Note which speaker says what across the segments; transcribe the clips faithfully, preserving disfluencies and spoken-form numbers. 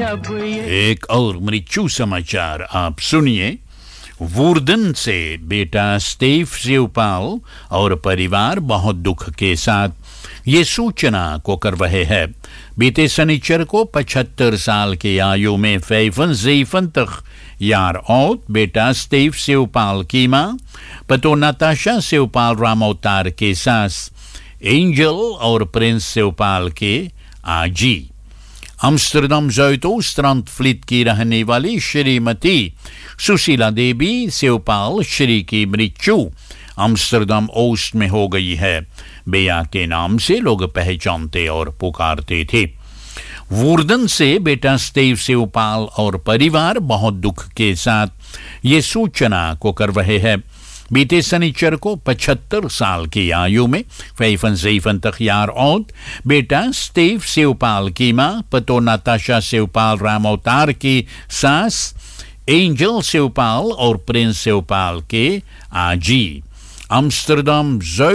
Speaker 1: अब ये
Speaker 2: एक और मृत्यु समाचार आप सुनिए। वुर्दन से बेटा स्टीव शिवपाल और परिवार बहुत दुख के साथ ये सूचना को कर रहे हैं। बीते शनिचर को पचहत्तर साल की आयु में vijfenzeventig jaar oud बेटा स्टीव शिवपाल की मां पतो नाताशा शिवपाल रामोतार के सास एंजल और प्रिंस शिवपाल के आजी अम्स्टरडम ज़ुइदोस्ट्रांडvliet की रहने वाली श्रीमती सुशीला देवी शिवपाल श्री की मृत्यु अम्स्टरडम ओस्ट में हो गई है। बेया के नाम से लोग पहचानते और पुकारते थे। वुर्दन से बेटा स्टीव शिवपाल और परिवार बहुत दुख के साथ ये सूचना को कर रहे हैं। बीते शनिचर को पचहत्तर साल की आयु में vijfenzeventig jaar oud बेटा स्टीव शिवपाल की मां पतो नाताशा शिवपाल रामोतार की सास एंजल शिवपाल और प्रिंस शिवपाल के आजी अम्स्टरडम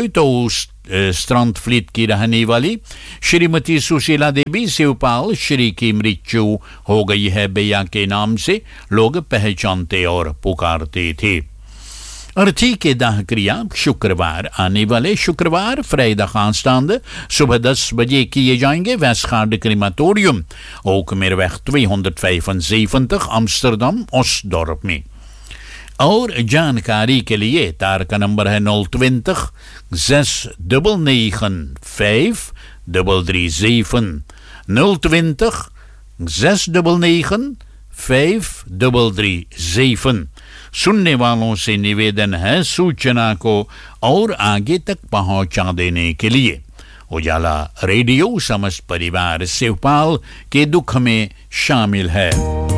Speaker 2: ज़ुइदोस्ट्रांडvliet की रहने वाली श्रीमती सुशीला देवी शिवपाल श्री की मृत्यु हो गई है। बेया के नाम से लोग पहचानते और पुकारते थे। अर्थी के दाह क्रिया शुक्रवार आने वाले शुक्रवार फ्राइडे aanstaande सुबह दस बजे किए जाएंगे वेस्टगार्ड क्रिमाटोरियम Ookmeerweg tweehonderdvijfenzeventig अम्स्टरडम ओस्टडॉर्प में। और जानकारी के लिए तार का नंबर है nul twintig zes negen negen vijf drie drie zeven nul twintig zes negen negen vijf drie drie zeven। सुनने वालों से निवेदन है सूचना को और आगे तक पहुंचा देने के लिए। उजाला रेडियो समस्त परिवार शिवपाल के दुख में शामिल है।